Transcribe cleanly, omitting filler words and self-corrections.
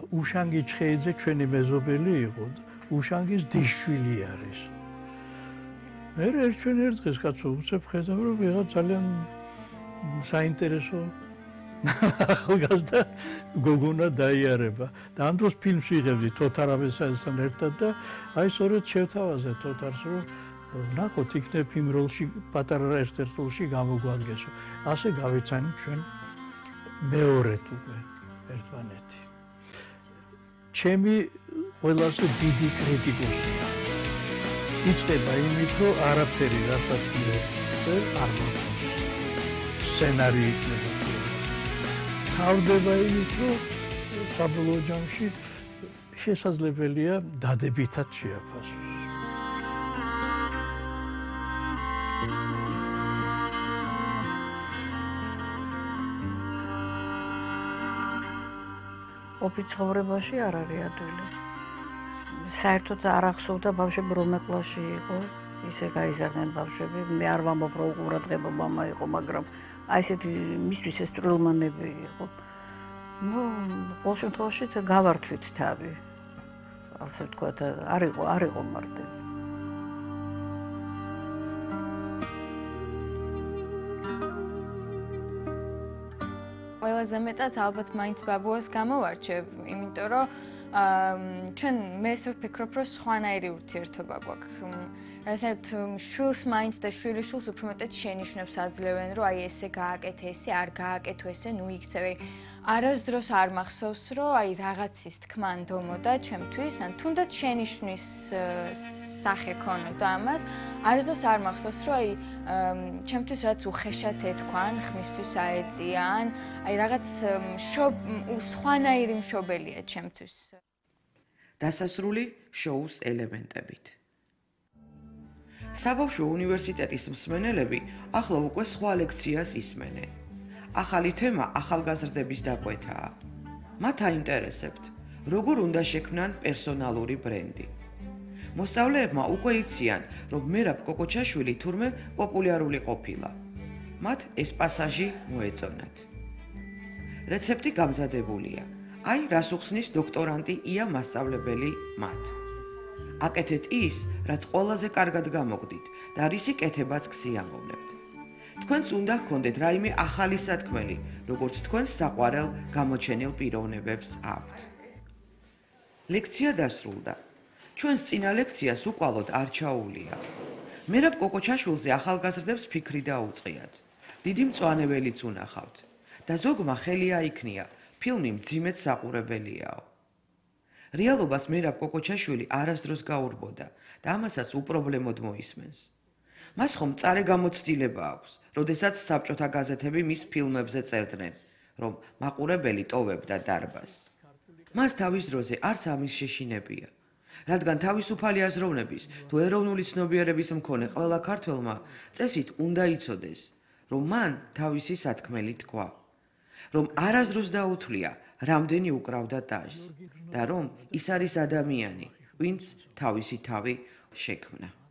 უშანგი ჩხეიძე ჩვენი მეზობელი იყო, უშანგის დისშვილი არის. მე ერთ დღეს კაცო უცებ ხედავ რომ ვიღაც ძალიან საინტერესო ახალგაზრდა გოგონა დაიარება და ამ დროს ფილმს ვიღებდი თოთარავესთან ერთად და აი სწორედ შევთავაზე თოთარს რომ ნახოთ იქნებ იმ როლში პატარა ერთ-ერთ როლში გამოგვადგესო. ასე გავიცანით ჩვენ მეორედ უკვე ერთმანეთი. ჩემი ყველაზე დიდი კრიტიკოსია. იწყება იმით, რომ არაფერი რასაც წერ არ მოხდეს. სცენარი იქნება. თავდება იმით, რომ საბოლოო ჯამში შესაძლებელია დადებითად შეაფასოს. ყოფილ ცხოვრებაში არ არის ადვილი. საერთოდ არ ახსოვდა ბავშვები რომელ კლასში იყო, ისე გაიზარდნენ ბავშვები. მე არ ვამბობ რომ ყურადღება მამა იყო, მაგრამ აი ესეთი მისთვის ეს წვრილმანები იყო. ნუ ყოველ შემთხვევაში გავართვით თავი. ასე ვთქვათ, არ იყო მარტივი. ყველაზე მეტად ალბათ მაინც ბაბუას გამოვარჩევ, იმიტომ რომ ჩვენ მე ვფიქრობ, რომ სხვანაირი ურთიერთობა გვაქვს. რასაც შვილს მაინც და შვილიშვილს უფრო მეტად შენიშვნებს აძლევენ, რომ აი ესე გააკეთე, ესე არ გააკეთო, ესე ნუ იქცევი. არასდროს არ მახსოვს, რომ აი რაღაცის თქმა ნდომოდა ჩემთვის, ან თუნდაც შენიშვნის სახე ქონოდა ამას. არასდროს არ მახსოვს, რომ აი ჩემთვის რაც უხეშად ეთქვან, ხმისთვის აეწიან, აი რაღაც სხვანაირი მშობელია ჩემთვის. დასასრული შოუს ელემენტებით. საბავშვო უნივერსიტეტის მსმენელები ახლა უკვე სხვა ლექციას ისმენენ. ახალი თემა ახალგაზრდების დაკვეთაა. მათ აინტერესებთ, როგორ უნდა შექმნან პერსონალური ბრენდი. მოსწავლეებმა უკვე იციან, რომ მერაბ კოკოჩაშვილი თურმე პოპულარული ყოფილა. მათ ეს პასაჟი მოეწონათ. რეცეპტი გამზადებულია. აი, რას უხსნის დოქტორანტი ია მასწავლებელი მათ. აკეთეთ ის, რაც ყველაზე კარგად გამოგდით და რისი კეთებაც გსიამოვნებთ. თქვენც უნდა გქონდეთ რაიმე ახალი სათქმელი, როგორც თქვენს საყვარელ გამოჩენილ პიროვნებებს აქვთ. ლექცია დასრულდა. ჩვენს წინა ლექციას უკვალოდ არ ჩაუვლია. მერაბ კოკოჩაშვილზე ახალგაზრდებს ფიქრი დაუწყიათ. დიდი მწვანეველიც უნახავთ და ზოგმა ხელი აიქნია, ფილმი მძიმედ საყურებელიაო. რეალობას მერაბ კოკოჩაშვილი არასდროს გაურბოდა და ამასაც უპრობლემოდ მოისმენს. მას ხომ მწარე გამოცდილება აქვს, როდესაც საბჭოთა გაზეთები მის ფილმებზე წერდნენ, რომ მაყურებელი ტოვებდა დარბაზს. მას თავის დროზე არც ამის შეშინებია, რადგან თავისუფალი აზროვნების თუ ეროვნული ცნობიერების მქონე ყველა ქართველმა წესით უნდა იცოდეს, რომ მან თავისი სათქმელი თქვა, რომ არასდროს დაუთვლია, რამდენი უკრავდა დასს და რომ ის არის ადამიანი, ვინც თავისი თავი შექმნა.